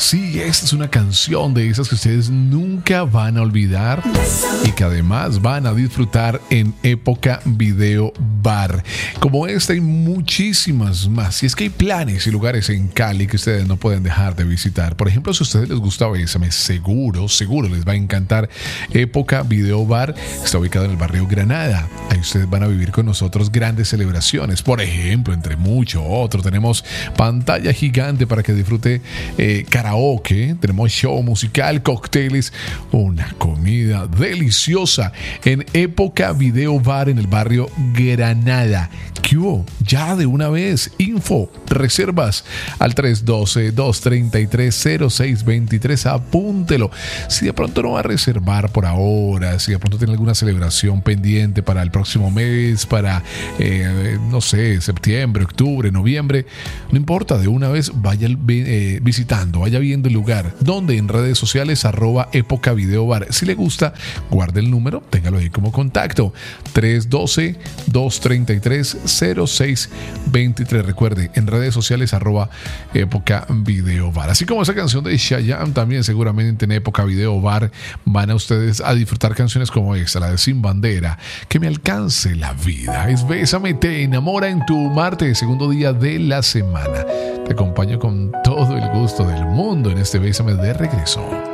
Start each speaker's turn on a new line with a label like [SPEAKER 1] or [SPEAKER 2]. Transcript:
[SPEAKER 1] Sí, esta es una canción de esas que ustedes nunca van a olvidar y que además van a disfrutar en Época Video Bar. Como esta hay muchísimas más. Y es que hay planes y lugares en Cali que ustedes no pueden dejar de visitar. Por ejemplo, si a ustedes les gusta Bésame, seguro les va a encantar. Época Video Bar está ubicado en el barrio Granada. Ahí ustedes van a vivir con nosotros grandes celebraciones. Por ejemplo, entre muchos otros, tenemos pantalla gigante para que disfrute karaoke, tenemos show musical, cócteles, una comida deliciosa en Época Video Bar en el barrio Granada. ¿Qué hubo? Ya de una vez, info, reservas al 312-233-0623, apúntelo. Si de pronto no va a reservar por ahora, si de pronto tiene alguna celebración pendiente para el próximo mes, para, no sé, septiembre, octubre, noviembre, no importa, de una vez vaya visitando, vaya viendo el lugar. Donde en redes sociales @Época Video Bar. Si le gusta, guarde el número, téngalo ahí como contacto. 312-233-0623. Recuerde, en redes sociales @Época Video Bar. Así como esa canción de Chayanne, también seguramente en Época Video Bar van a ustedes a disfrutar canciones como esta, la de Sin Bandera, Que me alcance la vida. Es Bésame, te enamora en tu martes, segundo día de la semana. Te acompaño con todo el gusto del mundo en este Bésame de regreso.